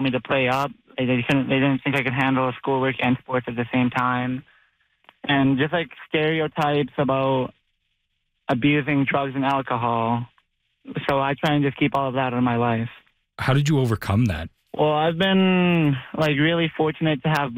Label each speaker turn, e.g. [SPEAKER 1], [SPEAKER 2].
[SPEAKER 1] me to play up. They didn't think I could handle schoolwork and sports at the same time. And just like stereotypes about abusing drugs and alcohol. So I try and just keep all of that out of my life.
[SPEAKER 2] How did you overcome that?
[SPEAKER 1] Well, I've been like really fortunate to have